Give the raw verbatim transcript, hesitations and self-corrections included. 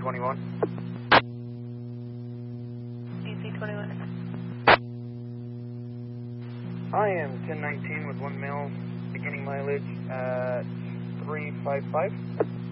twenty-one. D C twenty-one. I am ten nineteen with one mil, beginning mileage at three five five.